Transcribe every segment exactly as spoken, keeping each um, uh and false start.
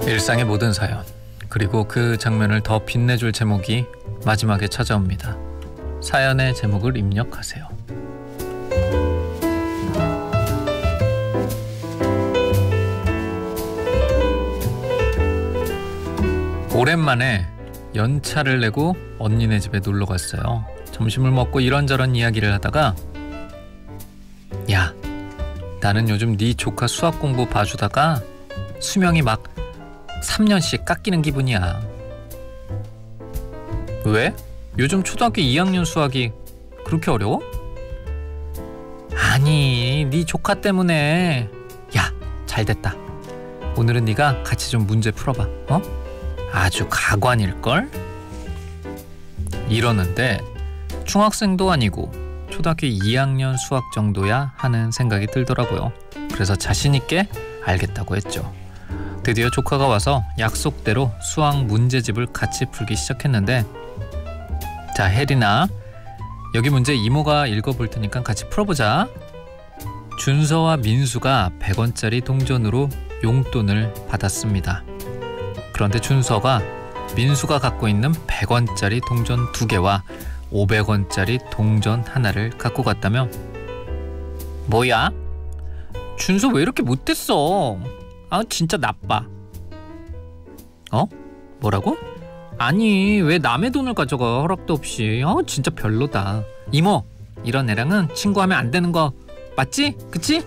일상의 모든 사연, 그리고 그 장면을 더 빛내줄 제목이 마지막에 찾아옵니다. 사연의 제목을 입력하세요. 오랜만에 연차를 내고 언니네 집에 놀러 갔어요. 점심을 먹고 이런저런 이야기를 하다가 야, 나는 요즘 네 조카 수학 공부 봐주다가 수명이 막 삼 년씩 깎이는 기분이야. 왜? 요즘 초등학교 이 학년 수학이 그렇게 어려워? 아니, 네 조카 때문에. 야, 잘됐다. 오늘은 네가 같이 좀 문제 풀어봐. 어? 아주 가관일걸? 이러는데 중학생도 아니고 초등학교 이 학년 수학 정도야 하는 생각이 들더라고요. 그래서 자신 있게 알겠다고 했죠. 드디어 조카가 와서 약속대로 수학 문제집을 같이 풀기 시작했는데, 자, 혜린아, 여기 문제 이모가 읽어볼 테니까 같이 풀어보자. 준서와 민수가 백 원짜리 동전으로 용돈을 받았습니다. 그런데 준서가 민수가 갖고 있는 백 원짜리 동전 두 개와 오백 원짜리 동전 하나를 갖고 갔다며. 뭐야? 준서 왜 이렇게 못됐어? 아, 진짜 나빠. 어? 뭐라고? 아니, 왜 남의 돈을 가져가, 허락도 없이. 어, 진짜 별로다. 이모, 이런 애랑은 친구하면 안 되는 거 맞지? 그치?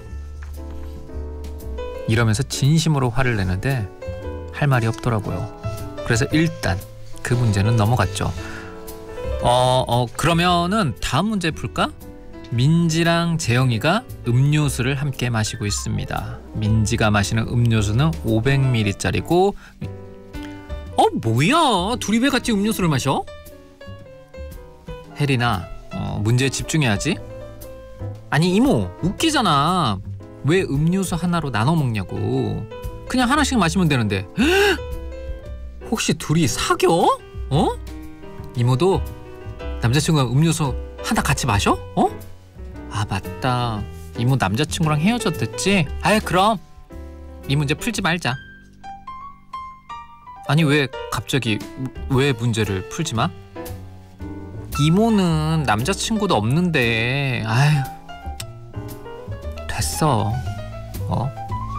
이러면서 진심으로 화를 내는데 할 말이 없더라고요. 그래서 일단 그 문제는 넘어갔죠. 어, 어 그러면은 다음 문제 풀까? 민지랑 재영이가 음료수를 함께 마시고 있습니다. 민지가 마시는 음료수는 오백 밀리리터짜리고. 어, 뭐야? 둘이 왜 같이 음료수를 마셔? 혜린아, 어, 문제에 집중해야지. 아니, 이모, 웃기잖아. 왜 음료수 하나로 나눠 먹냐고. 그냥 하나씩 마시면 되는데. 혹시 둘이 사겨? 어? 이모도 남자친구랑 음료수 하나 같이 마셔? 어? 아, 맞다. 이모 남자친구랑 헤어졌댔지? 아이, 그럼 이 문제 풀지 말자. 아니, 왜 갑자기 왜 문제를 풀지 마? 이모는 남자친구도 없는데. 아휴, 됐어. 어?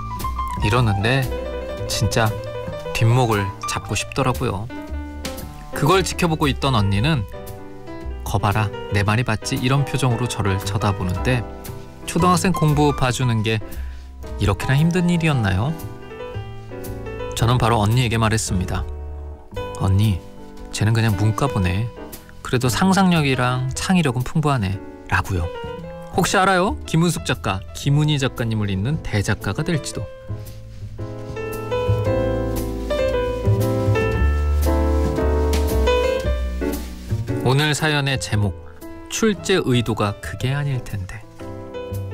이러는데 진짜 뒷목을 잡고 싶더라고요. 그걸 지켜보고 있던 언니는 거봐라, 내 말이 맞지? 이런 표정으로 저를 쳐다보는데, 초등학생 공부 봐주는 게 이렇게나 힘든 일이었나요? 저는 바로 언니에게 말했습니다. 언니, 쟤는 그냥 문과보네. 그래도 상상력이랑 창의력은 풍부하네. 라고요. 혹시 알아요? 김은숙 작가, 김은희 작가님을 잇는 대작가가 될지도. 오늘 사연의 제목, 출제 의도가 그게 아닐 텐데.